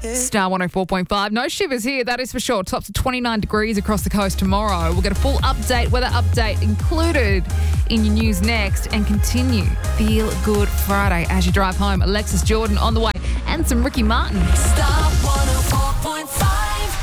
Star 104.5. No shivers here, that is for sure. Tops of 29 degrees across the coast tomorrow. We'll get a full weather update included in your news next and continue Feel Good Friday as you drive home. Alexis Jordan on the way and some Ricky Martin. Star 104.5.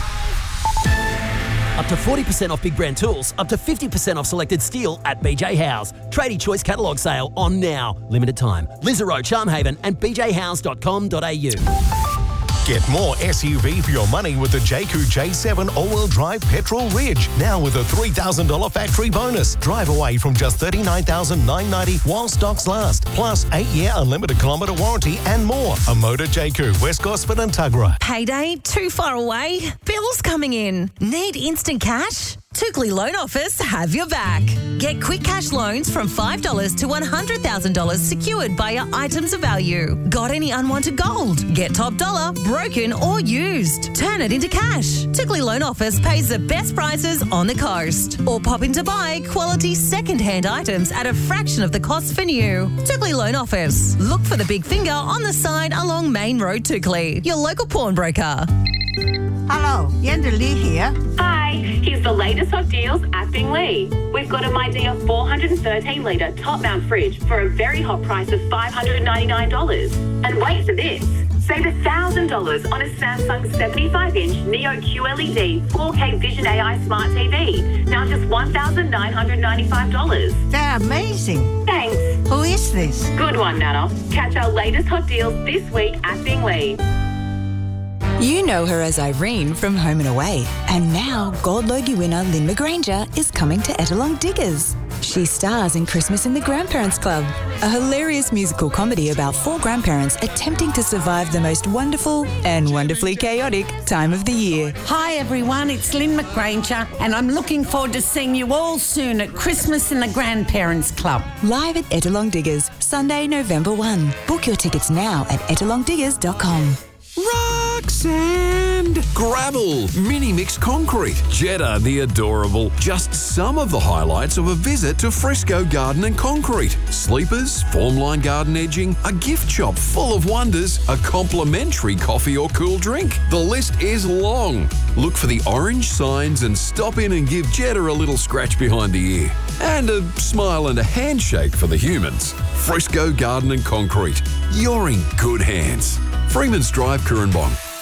Up to 40% off big brand tools, up to 50% off selected steel at BJ Howes. Tradie Choice catalogue sale on now. Limited time. Lisarow, Charmhaven and bjhowes.com.au. Get more SUV for your money with the Jayco J7 all-wheel drive petrol Ridge. Now with a $3,000 factory bonus. Drive away from just $39,990 while stocks last. Plus 8-year unlimited kilometre warranty and more. A Motor Jayco, West Gosford and Tuggerah. Payday too far away? Bills coming in? Need instant cash? Tookley Loan Office have your back. Get quick cash loans from $5 to $100,000 secured by your items of value. Got any unwanted gold? Get top dollar, broken or used. Turn it into cash. Tookley Loan Office pays the best prices on the coast. Or pop in to buy quality second-hand items at a fraction of the cost for new. Tookley Loan Office. Look for the big finger on the sign along Main Road, Tookley. Your local pawnbroker. Hello, Yenda Lee here. Hi, here's the latest hot deals at Binglee. We've got a MyDear 413-litre top-mount fridge for a very hot price of $599. And wait for this. Save $1,000 on a Samsung 75-inch Neo QLED 4K Vision AI Smart TV. Now just $1,995. They're amazing. Thanks. Who is this? Good one, Nana. Catch our latest hot deals this week at Binglee. You know her as Irene from Home and Away. And now Gold Logie winner Lynn McGranger is coming to Ettalong Diggers. She stars in Christmas in the Grandparents Club, a hilarious musical comedy about 4 grandparents attempting to survive the most wonderful and wonderfully chaotic time of the year. Hi everyone, it's Lynn McGranger and I'm looking forward to seeing you all soon at Christmas in the Grandparents Club. Live at Ettalong Diggers, Sunday, November 1. Book your tickets now at ettalongdiggers.com. Rock sand, gravel, mini mixed concrete, Jetta the adorable. Just some of the highlights of a visit to Frisco Garden and Concrete. Sleepers, formline garden edging, a gift shop full of wonders, a complimentary coffee or cool drink. The list is long. Look for the orange signs and stop in and give Jetta a little scratch behind the ear. And a smile and a handshake for the humans. Frisco Garden and Concrete. You're in good hands. Freeman's Drive, Currumbong.